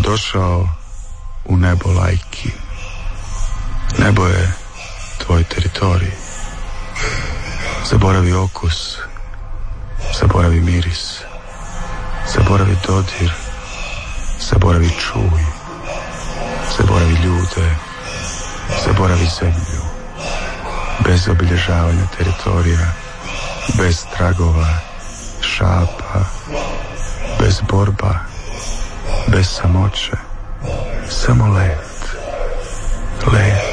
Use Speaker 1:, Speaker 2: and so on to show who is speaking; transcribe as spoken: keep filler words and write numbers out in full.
Speaker 1: došao u nebo lajki. Nebo je tvoj teritorij. Zaboravi okus, zaboravi miris, zaboravi dodir, zaboravi čuj, zaboravi ljude, zaboravi zemlju. Bez obilježavanja teritorija, bez tragova, šapa, bez borba, bez samoće, samo let, let.